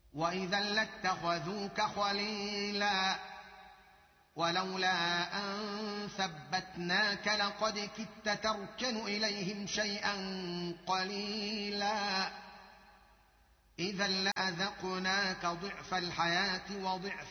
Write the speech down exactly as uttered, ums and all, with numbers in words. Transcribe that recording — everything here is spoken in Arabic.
وإذا لاتخذوك خليلا ولولا أن ثبتناك لقد كدت تركن إليهم شيئا قليلا إذا لأذقناك ضعف الحياة وضعف